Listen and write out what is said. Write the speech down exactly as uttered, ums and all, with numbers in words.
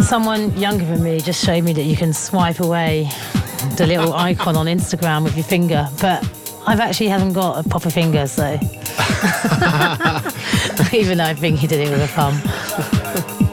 Someone younger than me just showed me that you can swipe away the little icon on Instagram with your finger, but I've actually haven't got a proper finger, so even though I think he did it with a thumb.